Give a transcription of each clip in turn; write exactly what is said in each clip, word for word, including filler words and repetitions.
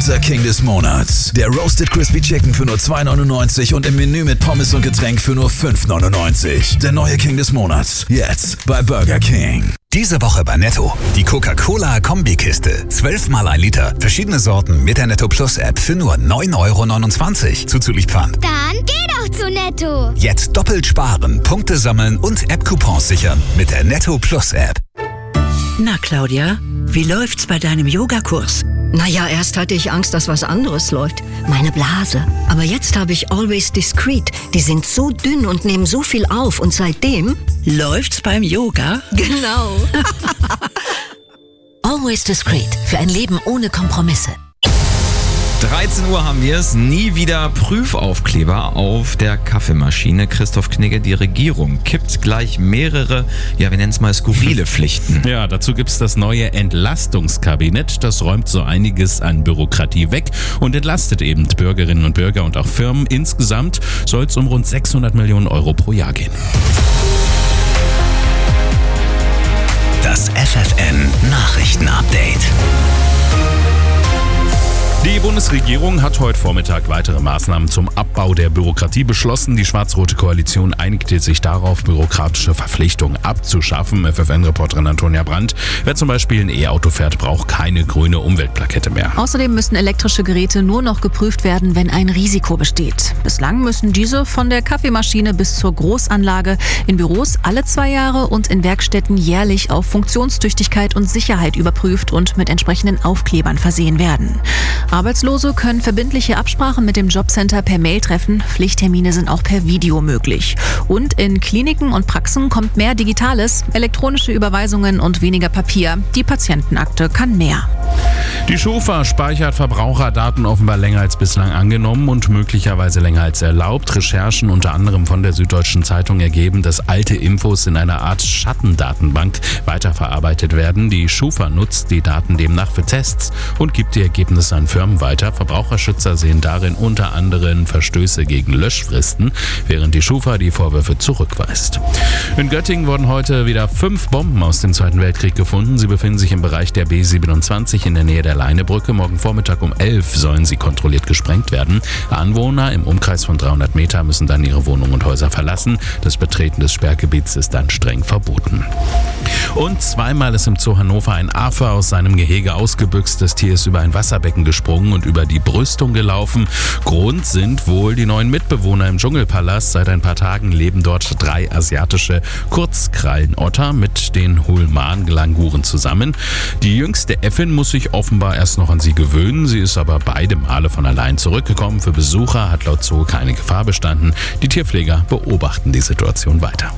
Unser King des Monats. Der Roasted Crispy Chicken für nur zwei neunundneunzig und im Menü mit Pommes und Getränk für nur fünf neunundneunzig. Der neue King des Monats. Jetzt bei Burger King. Diese Woche bei Netto. Die Coca-Cola-Kombikiste. zwölf mal ein Liter. Verschiedene Sorten mit der Netto Plus App für nur neun Euro neunundzwanzig. Zuzüglich Pfand. Dann geh doch zu Netto. Jetzt doppelt sparen, Punkte sammeln und App-Coupons sichern mit der Netto Plus App. Na Claudia, wie läuft's bei deinem Yogakurs? Naja, erst hatte ich Angst, dass was anderes läuft. Meine Blase. Aber jetzt habe ich Always Discreet. Die sind so dünn und nehmen so viel auf. Und seitdem... Läuft's beim Yoga? Genau. Always Discreet. Für ein Leben ohne Kompromisse. dreizehn Uhr haben wir es. Nie wieder Prüfaufkleber auf der Kaffeemaschine. Christoph Knigge, die Regierung kippt gleich mehrere, ja, wir nennen es mal skurrile Pflichten. Ja, dazu gibt es das neue Entlastungskabinett. Das räumt so einiges an Bürokratie weg und entlastet eben Bürgerinnen und Bürger und auch Firmen. Insgesamt soll es um rund sechshundert Millionen Euro pro Jahr gehen. Das F F N Nachrichtenupdate. Die Bundesregierung hat heute Vormittag weitere Maßnahmen zum Abbau der Bürokratie beschlossen. Die schwarz-rote Koalition einigte sich darauf, bürokratische Verpflichtungen abzuschaffen. F F N-Reporterin Antonia Brandt. Wer zum Beispiel ein E-Auto fährt, braucht keine grüne Umweltplakette mehr. Außerdem müssen elektrische Geräte nur noch geprüft werden, wenn ein Risiko besteht. Bislang müssen diese von der Kaffeemaschine bis zur Großanlage in Büros alle zwei Jahre und in Werkstätten jährlich auf Funktionstüchtigkeit und Sicherheit überprüft und mit entsprechenden Aufklebern versehen werden. Arbeitslose können verbindliche Absprachen mit dem Jobcenter per Mail treffen. Pflichttermine sind auch per Video möglich. Und in Kliniken und Praxen kommt mehr Digitales, elektronische Überweisungen und weniger Papier. Die Patientenakte kann mehr. Die Schufa speichert Verbraucherdaten offenbar länger als bislang angenommen und möglicherweise länger als erlaubt. Recherchen unter anderem von der Süddeutschen Zeitung ergeben, dass alte Infos in einer Art Schattendatenbank weiterverarbeitet werden. Die Schufa nutzt die Daten demnach für Tests und gibt die Ergebnisse an Firmen weiter. Verbraucherschützer sehen darin unter anderem Verstöße gegen Löschfristen, während die Schufa die Vorwürfe zurückweist. In Göttingen wurden heute wieder fünf Bomben aus dem Zweiten Weltkrieg gefunden. Sie befinden sich im Bereich der B siebenundzwanzig in der Nähe der Leinebrücke. Morgen Vormittag um elf sollen sie kontrolliert gesprengt werden. Anwohner im Umkreis von dreihundert Meter müssen dann ihre Wohnungen und Häuser verlassen. Das Betreten des Sperrgebiets ist dann streng verboten. Und zweimal ist im Zoo Hannover ein Affe aus seinem Gehege ausgebüxt. Das Tier ist über ein Wasserbecken gesprungen und über die Brüstung gelaufen. Grund sind wohl die neuen Mitbewohner im Dschungelpalast. Seit ein paar Tagen leben dort drei asiatische Kurzkrallenotter mit den Hulman-Languren zusammen. Die jüngste Äffin muss sich offenbar erst noch an sie gewöhnen. Sie ist aber beide Male von allein zurückgekommen. Für Besucher hat laut Zoo keine Gefahr bestanden. Die Tierpfleger beobachten die Situation weiter.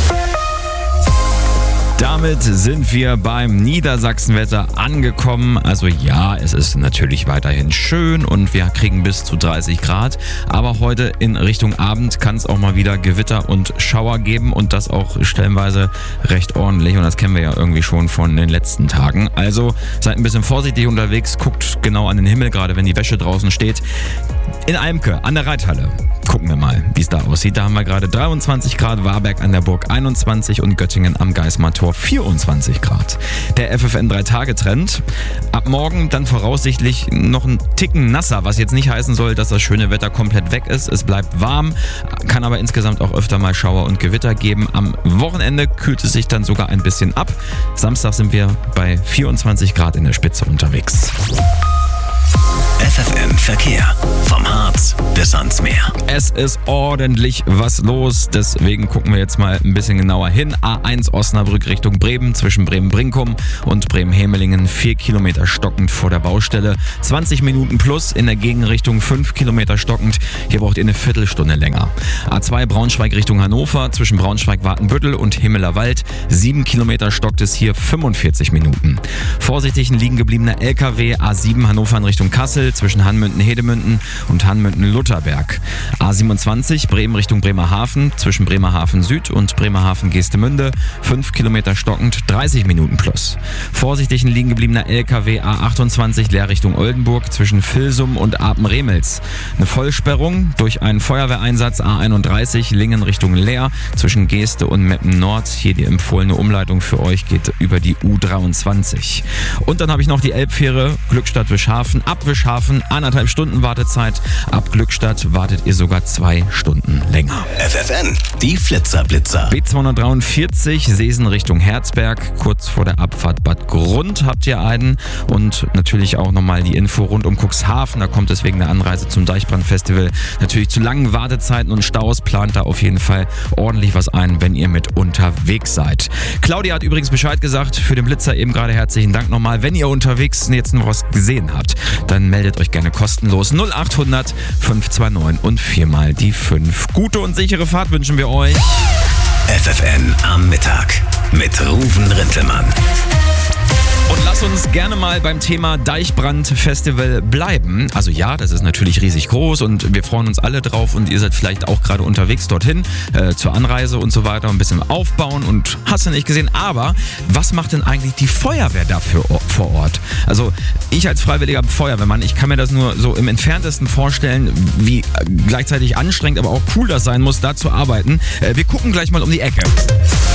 Damit sind wir beim Niedersachsenwetter angekommen. Also ja, es ist natürlich weiterhin schön und wir kriegen bis zu dreißig Grad. Aber heute in Richtung Abend kann es auch mal wieder Gewitter und Schauer geben und das auch stellenweise recht ordentlich. Und das kennen wir ja irgendwie schon von den letzten Tagen. Also seid ein bisschen vorsichtig unterwegs, guckt genau an den Himmel, gerade wenn die Wäsche draußen steht. In Eimke an der Reithalle gucken wir mal, wie es da aussieht. Da haben wir gerade dreiundzwanzig Grad, Warberg an der Burg einundzwanzig und Göttingen am Geismar-Tor vierundzwanzig Grad. Der F F N drei Tage Trend. Ab morgen dann voraussichtlich noch ein Ticken nasser, was jetzt nicht heißen soll, dass das schöne Wetter komplett weg ist. Es bleibt warm, kann aber insgesamt auch öfter mal Schauer und Gewitter geben. Am Wochenende kühlt es sich dann sogar ein bisschen ab. Samstag sind wir bei vierundzwanzig Grad in der Spitze unterwegs. F F N Verkehr. Vom Harz bis ans Meer. Es ist ordentlich was los, deswegen gucken wir jetzt mal ein bisschen genauer hin. A eins Osnabrück Richtung Bremen, zwischen Bremen-Brinkum und Bremen-Hemelingen, vier Kilometer stockend vor der Baustelle. zwanzig Minuten plus in der Gegenrichtung, fünf Kilometer stockend. Hier braucht ihr eine Viertelstunde länger. A zwei Braunschweig Richtung Hannover, zwischen Braunschweig-Wartenbüttel und Himmeler Wald, sieben Kilometer stockt es hier, fünfundvierzig Minuten. Vorsichtig ein liegen gebliebener L K W A sieben Hannover in Richtung Kassel, zwischen Hanmünden-Hedemünden und Hanmünden Geestemünden-Lutherberg. A siebenundzwanzig Bremen Richtung Bremerhaven zwischen Bremerhaven Süd und Bremerhaven Geestemünde. fünf Kilometer stockend, dreißig Minuten plus. Vorsichtig ein liegen gebliebener L K W A achtundzwanzig leer Richtung Oldenburg zwischen Vilsum und Apen-Remels. Eine Vollsperrung durch einen Feuerwehreinsatz A einunddreißig Lingen Richtung Leer zwischen Geeste und Meppen Nord. Hier die empfohlene Umleitung für euch geht über die U dreiundzwanzig. Und dann habe ich noch die Elbfähre Glückstadt-Wischhafen. Ab Wischhafen anderthalb Stunden Wartezeit. Ab Glückstadt wartet ihr sogar zwei Stunden länger. F F N, die Flitzerblitzer. B zweihundertdreiundvierzig Seesen Richtung Herzberg. Kurz vor der Abfahrt Bad Grund habt ihr einen. Und natürlich auch nochmal die Info rund um Cuxhaven. Da kommt es wegen der Anreise zum Deichbrandfestival natürlich zu langen Wartezeiten und Staus. Plant da auf jeden Fall ordentlich was ein, wenn ihr mit unterwegs seid. Claudia hat übrigens Bescheid gesagt, für den Blitzer eben gerade herzlichen Dank nochmal. Wenn ihr unterwegs jetzt noch was gesehen habt, dann meldet euch gerne kostenlos. null achthundert fünf zwei neun und viermal die fünf. Gute und sichere Fahrt wünschen wir euch. F F N am Mittag mit Ruven Rintelmann. Und lass uns gerne mal beim Thema Deichbrand-Festival bleiben. Also ja, das ist natürlich riesig groß und wir freuen uns alle drauf und ihr seid vielleicht auch gerade unterwegs dorthin äh, zur Anreise und so weiter, ein bisschen aufbauen und hast du nicht gesehen. Aber was macht denn eigentlich die Feuerwehr dafür vor Ort? Also ich als freiwilliger Feuerwehrmann, ich kann mir das nur so im Entferntesten vorstellen, wie gleichzeitig anstrengend, aber auch cool das sein muss, da zu arbeiten. Äh, wir gucken gleich mal um die Ecke.